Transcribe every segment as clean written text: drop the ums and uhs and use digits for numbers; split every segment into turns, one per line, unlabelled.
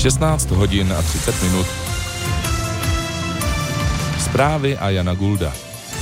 16 hodin a 30 minut. Zprávy a Jana Gulda.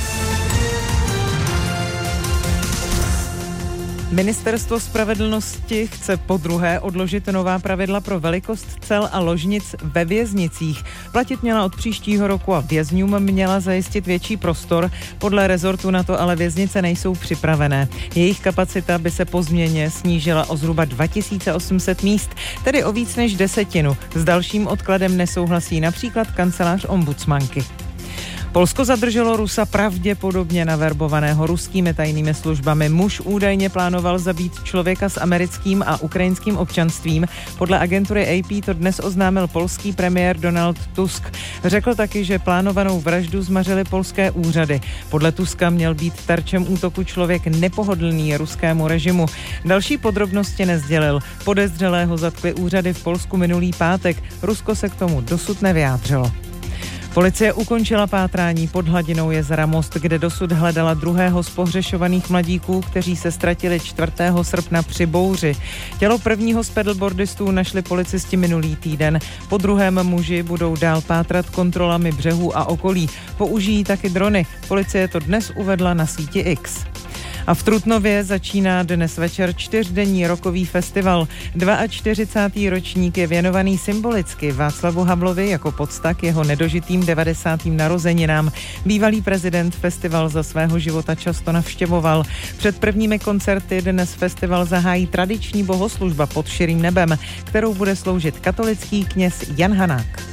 Ministerstvo spravedlnosti chce podruhé odložit nová pravidla pro velikost cel a ložnic ve věznicích. Platit měla od příštího roku a vězňům měla zajistit větší prostor. Podle rezortu na to ale věznice nejsou připravené. Jejich kapacita by se po změně snížila o zhruba 2800 míst, tedy o víc než 10. S dalším odkladem nesouhlasí například kancelář ombudsmanky. Polsko zadrželo Rusa pravděpodobně naverbovaného ruskými tajnými službami. Muž údajně plánoval zabít člověka s americkým a ukrajinským občanstvím. Podle agentury AP to dnes oznámil polský premiér Donald Tusk. Řekl taky, že plánovanou vraždu zmařily polské úřady. Podle Tuska měl být terčem útoku člověk nepohodlný ruskému režimu. Další podrobnosti nesdělil. Podezřelého zatkly úřady v Polsku minulý pátek. Rusko se k tomu dosud nevyjádřilo. Policie ukončila pátrání pod hladinou jezera Most, kde dosud hledala druhého z pohřešovaných mladíků, kteří se ztratili 4. srpna při bouři. Tělo prvního z pedalboardistů našli policisti minulý týden. Po druhém muži budou dál pátrat kontrolami břehů a okolí. Použijí taky drony. Policie to dnes uvedla na síti X. A v Trutnově začíná dnes večer 4denní rockový festival. 42. ročník je věnovaný symbolicky Václavu Havlovi jako pocta k jeho nedožitým 90. narozeninám. Bývalý prezident festival za svého života často navštěvoval. Před prvními koncerty dnes festival zahájí tradiční bohoslužba pod širým nebem, kterou bude sloužit katolický kněz Jan Hanák.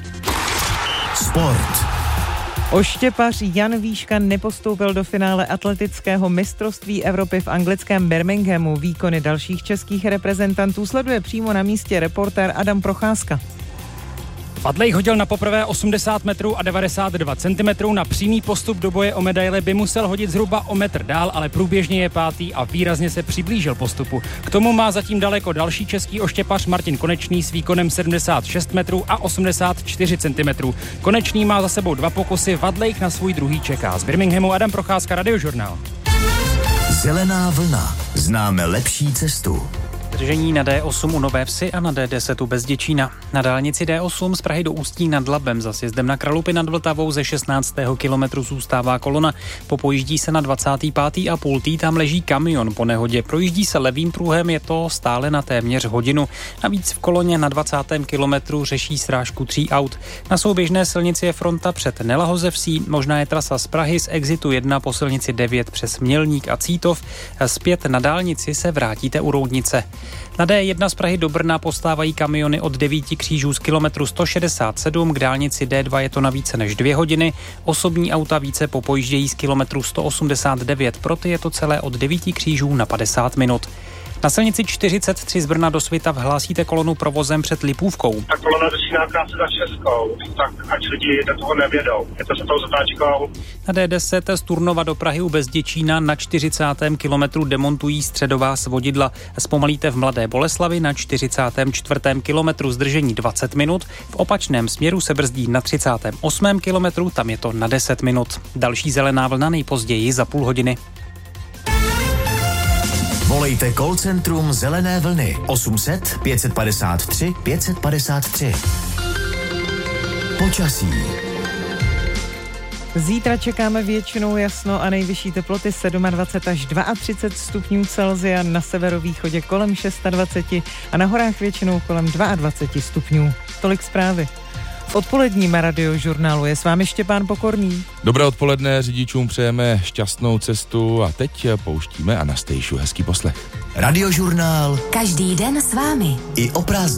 Sport.
Oštěpař Jan Výška nepostoupil do finále atletického mistrovství Evropy v anglickém Birminghamu. Výkony dalších českých reprezentantů sleduje přímo na místě reportér Adam Procházka.
Fadlej hodil na poprvé 80 metrů a 92 cm. Na přímý postup do boje o medaile by musel hodit zhruba o metr dál, ale průběžně je pátý a výrazně se přiblížil postupu. K tomu má zatím daleko další český oštěpař Martin Konečný s výkonem 76 metrů a 84 cm. Konečný má za sebou 2 pokusy, Vadlejch na svůj druhý čeká. Z Birminghamu Adam Procházka, Radiožurnál.
Zelená vlna. Známe lepší cestu.
Zdržení na D8 u Nové Vsi a na D10 u Bezděčína. Na dálnici D8 z Prahy do Ústí nad Labem za sjezdem na Kralupy nad Vltavou ze 16. kilometru zůstává kolona. Popojíždí se na 25,5. Tam leží kamion po nehodě. Projíždí se levým pruhem, je to stále na téměř hodinu. Navíc v koloně na 20. kilometru řeší srážku 3 aut. Na souběžné silnici je fronta před Nelahozevsí. Možná je trasa z Prahy z exitu 1 po silnici 9 přes Mělník a Cítov. Zpět na dálnici se vrátíte u Roudnice. Na D1 z Prahy do Brna postávají kamiony od 9 křížů z kilometru 167, k dálnici D2 je to na více než 2 hodiny, osobní auta více popojíždějí z kilometru 189, pro ty je to celé od 9 křížů na 50 minut. Na silnici 43 z Brna do Svitav hlásíte kolonu provozem před Lipůvkou.
Ta kolona začíná krátce za Českou, tak ať lidi do toho nevědou. Je to za tou zatáčkou.
Na D10 z Turnova do Prahy u Bezděčína na 40. kilometru demontují středová svodidla. Zpomalíte v Mladé Boleslavi na 44. kilometru zdržení 20 minut. V opačném směru se brzdí na 38. kilometru, tam je to na 10 minut. Další zelená vlna nejpozději za půl hodiny.
Volejte call centrum Zelené vlny 800 553 553. Počasí.
Zítra čekáme většinou jasno a nejvyšší teploty 27 až 32 stupňů Celsia, na severovýchodě kolem 26 a na horách většinou kolem 22 stupňů. Tolik zprávy. V odpoledním Radiožurnálu je s vámi Štěpán Pokorný.
Dobré odpoledne, řidičům přejeme šťastnou cestu a teď pouštíme Anastejšu. Hezký poslech.
Radiožurnál.
Každý den s vámi.
I o prázdninách.